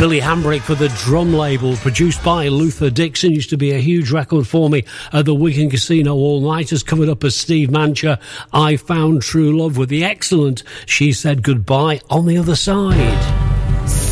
Billy Hambrick for the Drum Label, produced by Luther Dixon. Used to be a huge record for me at the Wigan Casino All Nighters. Covered up as Steve Mancher, I Found True Love, with the excellent She Said Goodbye on the Other Side.